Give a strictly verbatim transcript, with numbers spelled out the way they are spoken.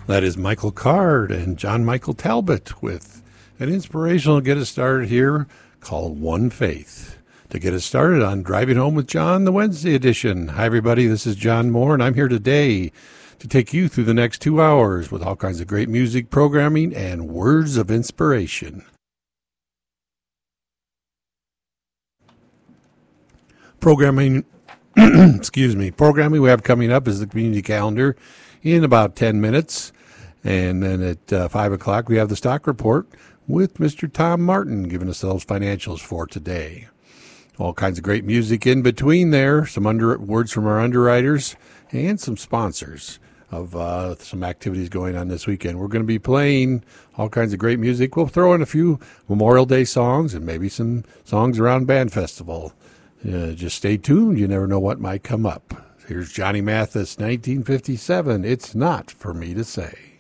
That is Michael Card and John Michael Talbot with an inspirational get us started here called One Faith. To get us started on Driving Home with John, the Wednesday edition. Hi, everybody. This is John Moore, and I'm here today to take you through the next two hours with all kinds of great music, programming, and words of inspiration. Programming, excuse me, programming we have coming up is the community calendar in about ten minutes. And then at uh, five o'clock, we have the stock report with Mister Tom Martin giving us those financials for today. All kinds of great music in between there, some under words from our underwriters, and some sponsors of uh, some activities going on this weekend. We're going to be playing all kinds of great music. We'll throw in a few Memorial Day songs and maybe some songs around Band Festival. Uh, just stay tuned. You never know what might come up. Here's Johnny Mathis, nineteen fifty-seven. It's Not For Me to Say.